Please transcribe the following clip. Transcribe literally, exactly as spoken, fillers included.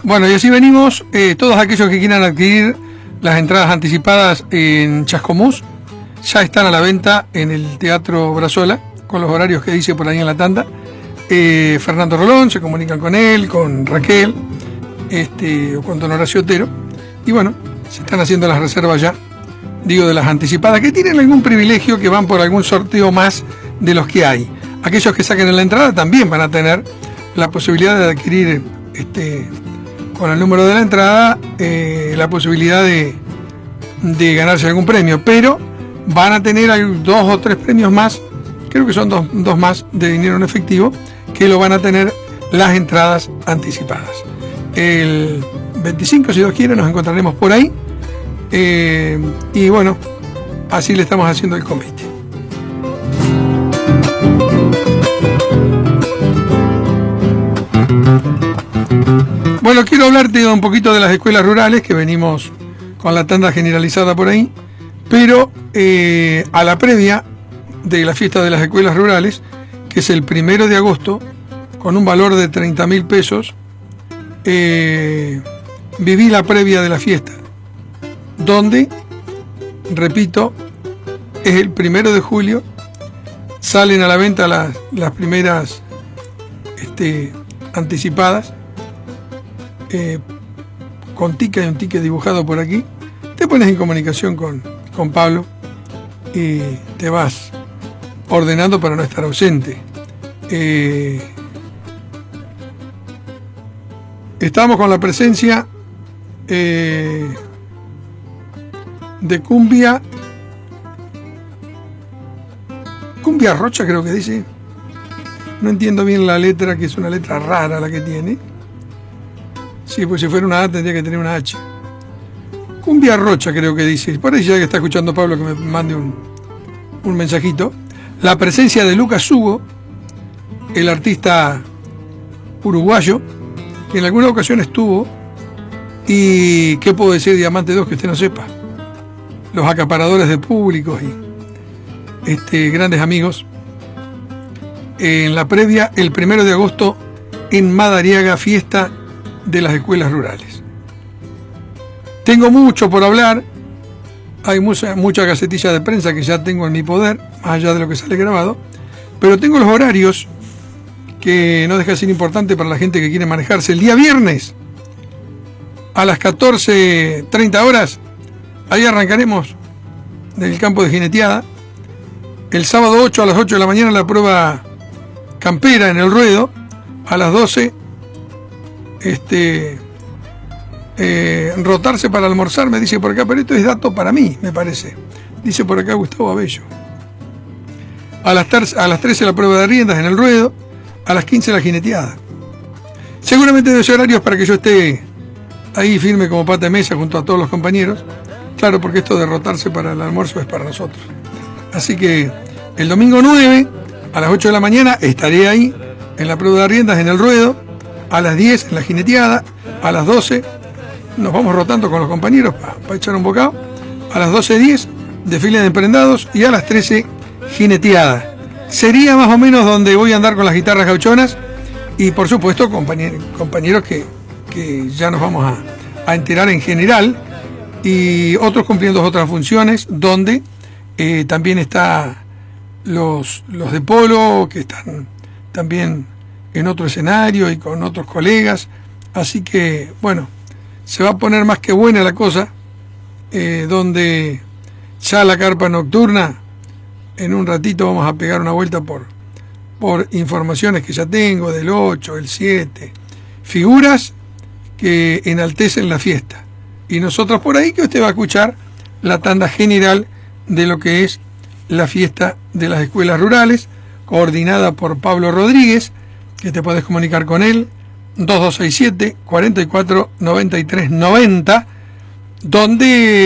Bueno, y así venimos, eh, todos aquellos que quieran adquirir las entradas anticipadas en Chascomús, ya están a la venta en el Teatro Brazola, con los horarios que dice por ahí en la tanda. Eh, Fernando Rolón, se comunican con él, con Raquel, este, o con don Horacio Otero, y bueno, se están haciendo las reservas ya, digo, de las anticipadas, que tienen algún privilegio, que van por algún sorteo más de los que hay. Aquellos que saquen en la entrada también van a tener la posibilidad de adquirir, este, con el número de la entrada, eh, la posibilidad de, de ganarse algún premio, pero van a tener dos o tres premios más, creo que son dos, dos más de dinero en efectivo, que lo van a tener las entradas anticipadas. El veinticinco, si Dios quiere, nos encontraremos por ahí, eh, y bueno, así le estamos haciendo el convite. Bueno, quiero hablarte un poquito de las escuelas rurales, que venimos con la tanda generalizada por ahí, pero eh, a la previa de la fiesta de las escuelas rurales, que es el primero de agosto, con un valor de treinta mil pesos, eh, viví la previa de la fiesta, donde, repito, es el primero de julio, salen a la venta las, las primeras este, anticipadas, Eh, con ticket y un ticket dibujado por aquí. Te pones en comunicación con, con Pablo y te vas ordenando para no estar ausente. Eh, estamos con la presencia eh, de Cumbia Cumbia Rocha, creo que dice. No entiendo bien la letra, que es una letra rara la que tiene. Sí, pues si fuera una A tendría que tener una H. Cumbia Rocha, creo que dice. Por ahí ya que está escuchando Pablo, que me mande un, un mensajito. La presencia de Lucas Hugo, el artista uruguayo, que en alguna ocasión estuvo, y ¿qué puedo decir, Diamante dos, que usted no sepa? Los acaparadores de públicos y este, grandes amigos. En la previa, el primero de agosto, en Madariaga, fiesta de las escuelas rurales. Tengo mucho por hablar, hay mucha, mucha gacetilla de prensa que ya tengo en mi poder, más allá de lo que sale grabado, pero tengo los horarios que no deja de ser importante para la gente que quiere manejarse. El día viernes, a las catorce treinta horas, ahí arrancaremos del campo de jineteada. El sábado ocho a las ocho de la mañana la prueba campera en el ruedo. A las doce Este, eh, rotarse para almorzar, me dice por acá, pero esto es dato para mí, me parece. Dice por acá Gustavo Abello. A las, a las trece la prueba de riendas en el ruedo, a las quince la jineteada. Seguramente de ese horario es para que yo esté ahí firme como pata de mesa junto a todos los compañeros. Claro, porque esto de rotarse para el almuerzo es para nosotros. Así que el domingo nueve, a las ocho de la mañana, estaré ahí en la prueba de riendas en el ruedo. A las diez en la jineteada, a las doce nos vamos rotando con los compañeros para pa echar un bocado, a las doce diez desfile de emprendados y a las trece jineteada. Sería más o menos donde voy a andar con las guitarras gauchonas y por supuesto compañeros, compañeros que, que ya nos vamos a, a enterar en general, y otros cumpliendo otras funciones, donde eh, también está los, los de polo, que están también en otro escenario y con otros colegas. Así que, bueno, se va a poner más que buena la cosa, eh, donde ya la carpa nocturna, en un ratito vamos a pegar una vuelta por, por informaciones que ya tengo del ocho, el siete, figuras que enaltecen la fiesta. Y nosotros por ahí, que usted va a escuchar la tanda general de lo que es la fiesta de las escuelas rurales, coordinada por Pablo Rodríguez, que te puedes comunicar con él, dos dos seis siete, cuatro cuatro nueve tres nueve cero, donde